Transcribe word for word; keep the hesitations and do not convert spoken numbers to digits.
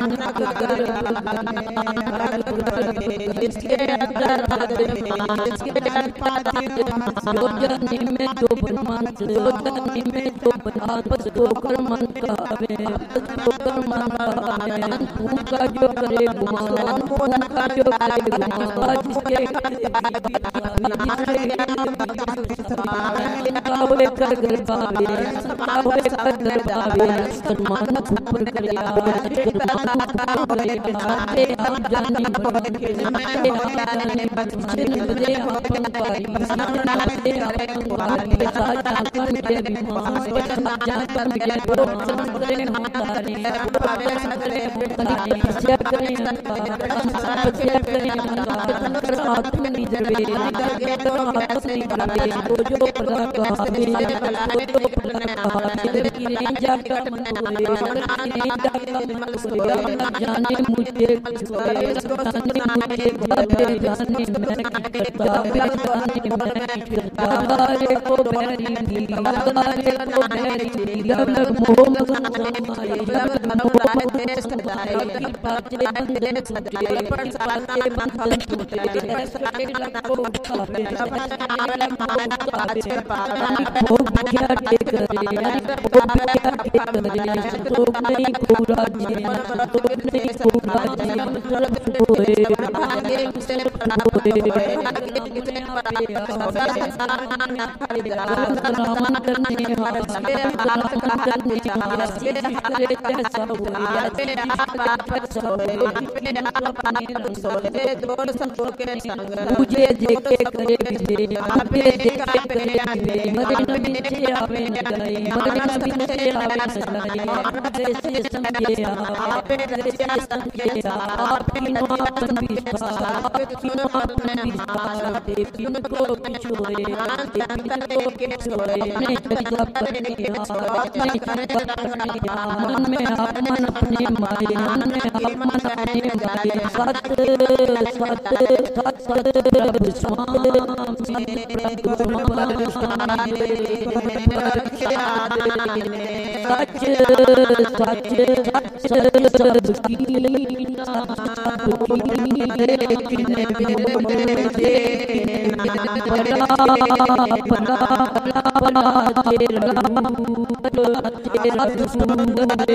इसके अंदर सोचने में जो ब्रह्मन सोचने में जो बस होकर मन कावे होकर मन कावे उनका जो करे गुमान उनका जो करे गुमान जिसके कावे कर गरबावे कावे कर गरबावे सन्मान ऊपर करिया सन्मान ऊपर करिया ते हम जाने बने ते हम जाने बने दे अपन पाई ते अपन पाई साजा कर के विमान साजा कर के संतरे हमारे पावे संतरे मुक्ति से करें से करें अंतर आत्म निजरे के तो अपने बने तो जो प्रदा का है तो जो प्रदा का है कि जा कर मन को जा कर मन को जाने मुझे जाने मुझे बाबे जाने मैं बाबे जाने मैं बाबे को मेरी दी बाबे को मेरी दी लग मोह समाए लग मोह देश सदाए की बातें बंदे सदाए पर साले बंधन टूटे साले को पावे साले मान पावे ओ क्या टेक करे ओ क्या टेक करे तो नहीं पूरा जी तो नहीं पूरा जी होए आगे से होए आगे से रामन करने वाला रामन करने वाला ये सब हुआ तेरे बात पर सोए मेरे पानी सोए दोड़ संतो के संग मुझे देखे करे बिजली आपे देखे करे बिजली मदन बिनते आवे गए मदन बिनते आवे सजाए आपे से समझे आपे से समझे आपे नो अपन विश्वास आपे क्यों अपने विश्वास आपे क्यों को छोड़े आपे को के छोड़े नहीं जब करने के नहीं करने के मन में मन अपने मारे मन में मन अपने मारे सत सत सत सत प्रभु स्वामी प्रभु स्वामी सच सच सच सब की बड़ा बड़ा बड़ा तेरा तेरा सुंदर